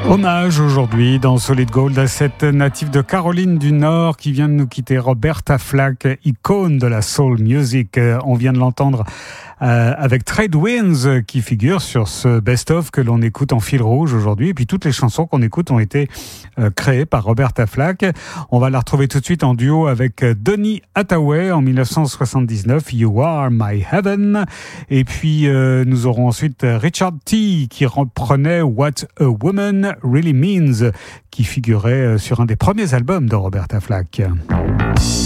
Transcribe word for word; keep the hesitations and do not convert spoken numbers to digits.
Hommage aujourd'hui dans Solid Gold à cette native de Caroline du Nord qui vient de nous quitter, Roberta Flack, icône de la soul music. On vient de l'entendre euh, avec Trade Winds qui figure sur ce best-of que l'on écoute en fil rouge aujourd'hui. Et puis toutes les chansons qu'on écoute ont été euh, créées par Roberta Flack. On va la retrouver tout de suite en duo avec Donny Hathaway en dix-neuf cent soixante-dix-neuf, You Are My Heaven. Et puis euh, nous aurons ensuite Richard T qui reprenait What a Woman Really Means, qui figurait sur un des premiers albums de Roberta Flack.